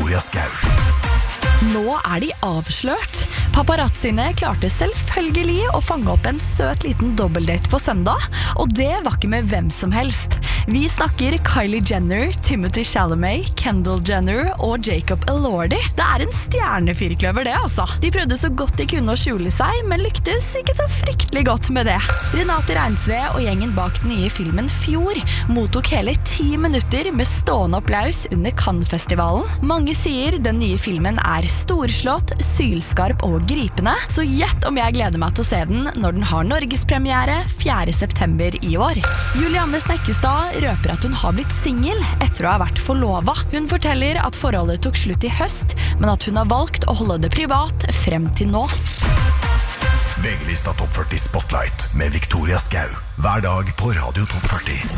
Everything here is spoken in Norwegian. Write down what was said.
Victoria Skau. Nå de avslørt. Paparazziene klarte selvfølgelig å fange opp en søt liten dobbeldate på søndag, og det var ikke med hvem som helst. Vi snakker Kylie Jenner, Timothy Chalamet, Kendall Jenner og Jacob Elordi. Det en stjernefyrkløver det, altså. De prøvde så godt de kunne å skjule seg, men lyktes ikke så fryktelig godt med det. Renate Reinsve og gjengen bak den nye filmen Fjord mottok hele 10 minutter med stående applaus under Cannes-festivalen. Mange sier den nye filmen storslått, sylskarp og gripende, så gjett om jeg gleder meg til å se den når den har Norgespremiere 4. september i år. Julianne Snekkestad røper at hun har blitt singel etter å ha vært forlovet. Hun forteller at forholdet tok slutt i høst, men at hun har valgt å holde det privat frem til nå. VG-lista Topp 40 Spotlight med Victoria Skau. Hver dag på Radio Topp 40.